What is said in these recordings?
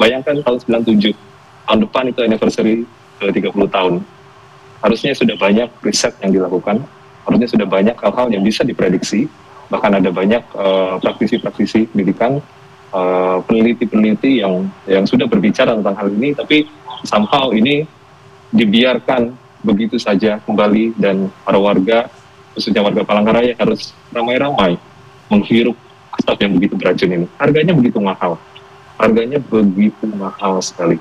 Bayangkan tahun 97, tahun depan itu anniversary ke 30 tahun. Harusnya sudah banyak riset yang dilakukan, harusnya sudah banyak hal-hal yang bisa diprediksi, bahkan ada banyak praktisi-praktisi pendidikan, peneliti-peneliti yang sudah berbicara tentang hal ini, tapi somehow ini dibiarkan begitu saja kembali, dan para warga, khususnya warga Palangkaraya, harus ramai-ramai menghirup asap yang begitu beracun ini. Harganya begitu mahal. Harganya begitu mahal sekali.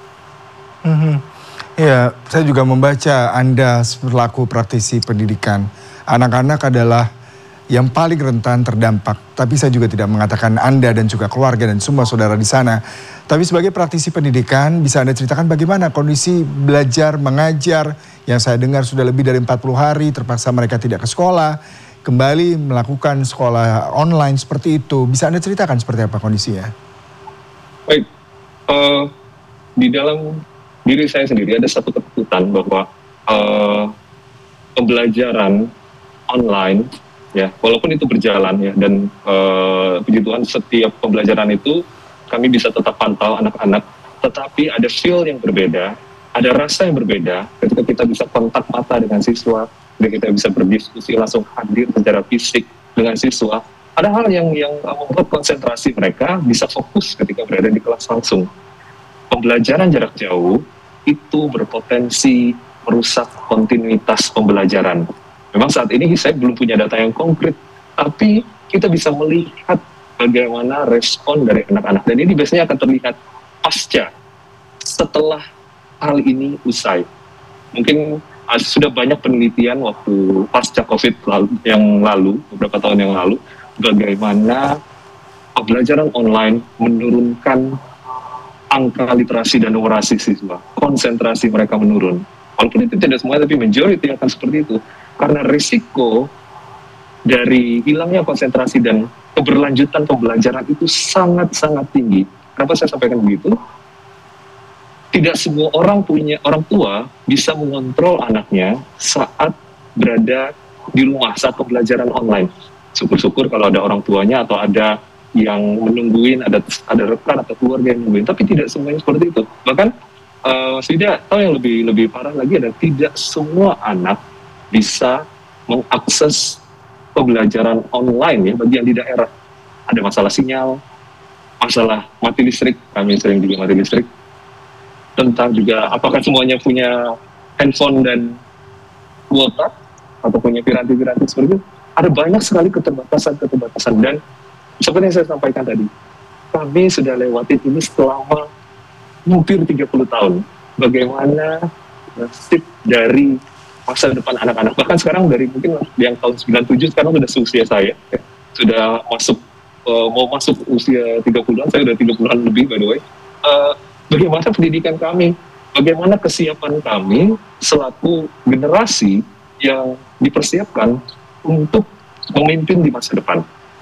Ya, saya juga membaca Anda selaku praktisi pendidikan. Anak-anak adalah yang paling rentan terdampak. Tapi saya juga tidak mengatakan Anda dan juga keluarga dan semua saudara di sana. Tapi sebagai praktisi pendidikan, bisa Anda ceritakan bagaimana kondisi belajar, mengajar yang saya dengar sudah lebih dari 40 hari, terpaksa mereka tidak ke sekolah, kembali melakukan sekolah online seperti itu. Bisa Anda ceritakan seperti apa kondisinya? Baik, di dalam diri saya sendiri ada satu ketakutan bahwa pembelajaran online, ya, walaupun itu berjalan ya, dan puji Tuhan setiap pembelajaran itu kami bisa tetap pantau anak-anak, tetapi ada feel yang berbeda, ada rasa yang berbeda ketika kita bisa kontak mata dengan siswa, ketika kita bisa berdiskusi langsung hadir secara fisik dengan siswa. Ada hal yang membuat konsentrasi mereka bisa fokus ketika berada di kelas langsung. Pembelajaran jarak jauh itu berpotensi merusak kontinuitas pembelajaran. Memang saat ini saya belum punya data yang konkret, tapi kita bisa melihat bagaimana respon dari anak-anak. Dan ini biasanya akan terlihat pasca, setelah hal ini usai. Mungkin sudah banyak penelitian waktu pasca COVID yang lalu, beberapa tahun yang lalu, bagaimana pembelajaran online menurunkan angka literasi dan numerasi siswa. Konsentrasi mereka menurun. Walaupun itu tidak semua, tapi majority akan seperti itu. Karena risiko dari hilangnya konsentrasi dan keberlanjutan pembelajaran itu sangat-sangat tinggi. Kenapa saya sampaikan begitu? Tidak semua orang tua bisa mengontrol anaknya saat berada di rumah, saat pembelajaran online. Syukur-syukur kalau ada orang tuanya atau ada yang menungguin, ada rekan atau keluarga yang menungguin. Tapi tidak semuanya seperti itu. Bahkan tidak tahu yang lebih parah lagi adalah tidak semua anak bisa mengakses pembelajaran online ya, bagi yang di daerah. Ada masalah sinyal, masalah mati listrik, kami sering juga mati listrik. Tentang juga apakah semuanya punya handphone dan kuota atau punya piranti-piranti seperti itu. Ada banyak sekali keterbatasan dan seperti yang saya sampaikan tadi, kami sudah lewatin ini selama hampir 30 tahun. Bagaimana nasib dari masa depan anak-anak. Bahkan sekarang dari mungkin yang tahun 97 sekarang sudah seusia saya. Ya. Sudah mau masuk usia 30-an, saya sudah 30-an lebih by the way. Bagaimana pendidikan kami? Bagaimana kesiapan kami selaku generasi yang dipersiapkan untuk memimpin di masa depan?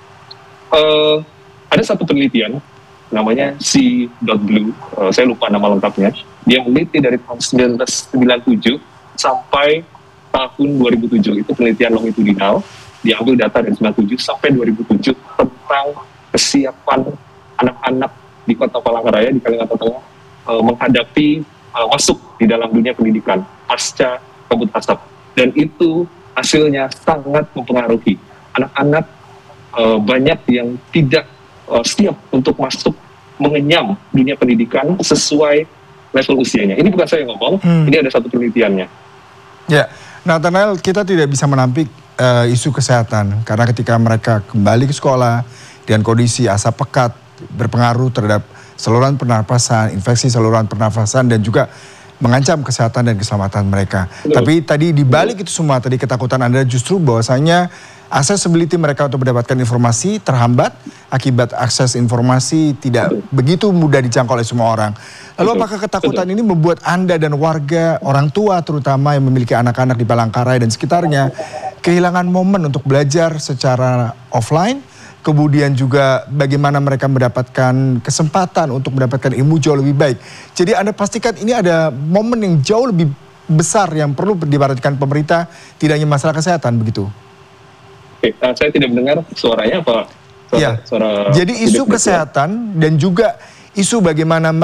Ada satu penelitian namanya C.Blue, saya lupa nama lengkapnya. Dia meneliti dari tahun 1997 sampai tahun 2007. Itu penelitian longitudinal, diambil data dari 97 sampai 2007 tentang kesiapan anak-anak di Kota Palangkaraya di Kalimantan Tengah menghadapi masuk di dalam dunia pendidikan pasca kabut asap. Dan itu hasilnya sangat mempengaruhi. Anak-anak banyak yang tidak siap untuk masuk mengenyam dunia pendidikan sesuai level usianya. Ini bukan saya ngomong, ini ada satu penelitiannya. Ya, Nathanael, kita tidak bisa menampik isu kesehatan karena ketika mereka kembali ke sekolah dengan kondisi asap pekat berpengaruh terhadap saluran pernapasan, infeksi saluran pernapasan dan juga mengancam kesehatan dan keselamatan mereka. Betul. Tapi tadi di balik itu semua, tadi ketakutan Anda justru bahwasanya accessibility mereka untuk mendapatkan informasi terhambat akibat akses informasi tidak begitu mudah dijangkau oleh semua orang. Lalu apakah ketakutan ini membuat Anda dan warga, orang tua terutama yang memiliki anak-anak di Palangkaraya dan sekitarnya kehilangan momen untuk belajar secara offline? Kemudian juga bagaimana mereka mendapatkan kesempatan untuk mendapatkan ilmu jauh lebih baik. Jadi Anda pastikan ini ada momen yang jauh lebih besar yang perlu diperhatikan pemerintah, tidak hanya masalah kesehatan begitu. Oke, saya tidak mendengar suaranya apa? Suara. Jadi isu kesehatan dan juga isu bagaimana